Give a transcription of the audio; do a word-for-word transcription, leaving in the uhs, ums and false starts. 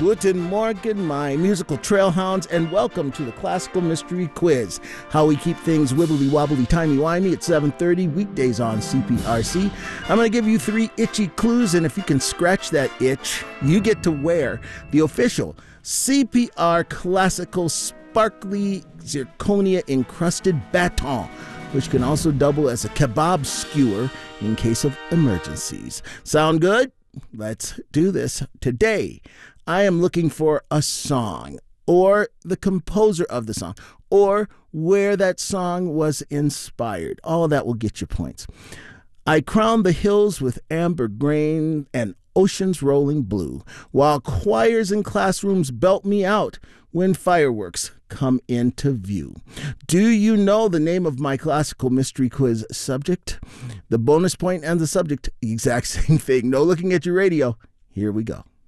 Guten Morgen, my musical trailhounds, and welcome to the Classical Mystery Quiz. How we keep things wibbly wobbly timey wimey at seven thirty weekdays on C P R C. I'm going to give you three itchy clues, and if you can scratch that itch, you get to wear the official C P R Classical Sparkly Zirconia Encrusted Baton, which can also double as a kebab skewer in case of emergencies. Sound good? Let's do this. Today, I am looking for a song, or the composer of the song, or where that song was inspired. All of that will get you points. I crown the hills with amber grain and oceans rolling blue, while choirs in classrooms belt me out when fireworks come into view. Do you know the name of my classical mystery quiz subject? The bonus point and the subject, the exact same thing. No looking at your radio. Here we go.